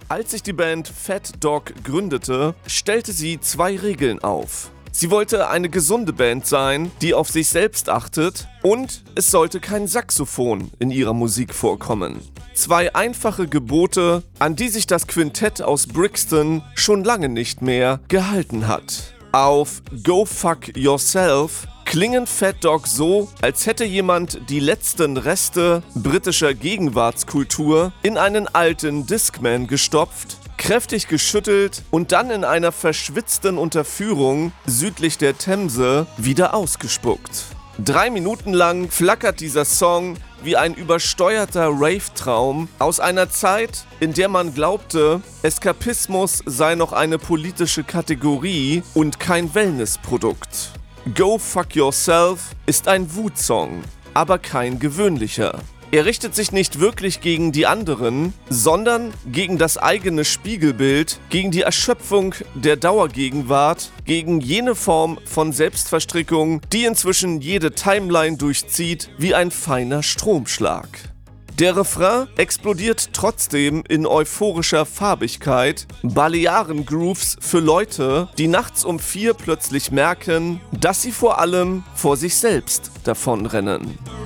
Als sich die Band Fat Dog gründete, stellte sie 2 Regeln auf. Sie wollte eine gesunde Band sein, die auf sich selbst achtet, und es sollte kein Saxophon in ihrer Musik vorkommen. 2 einfache Gebote, an die sich das Quintett aus Brixton schon lange nicht mehr gehalten hat. Auf Go Fuck Yourself klingen Fat Dog so, als hätte jemand die letzten Reste britischer Gegenwartskultur in einen alten Discman gestopft, kräftig geschüttelt und dann in einer verschwitzten Unterführung südlich der Themse wieder ausgespuckt. 3 Minuten lang flackert dieser Song wie ein übersteuerter Rave-Traum aus einer Zeit, in der man glaubte, Eskapismus sei noch eine politische Kategorie und kein Wellnessprodukt. Go Fuck Yourself ist ein Wutsong, aber kein gewöhnlicher. Er richtet sich nicht wirklich gegen die anderen, sondern gegen das eigene Spiegelbild, gegen die Erschöpfung der Dauergegenwart, gegen jene Form von Selbstverstrickung, die inzwischen jede Timeline durchzieht wie ein feiner Stromschlag. Der Refrain explodiert trotzdem in euphorischer Farbigkeit, Balearen-Grooves für Leute, die nachts um 4 plötzlich merken, dass sie vor allem vor sich selbst davonrennen.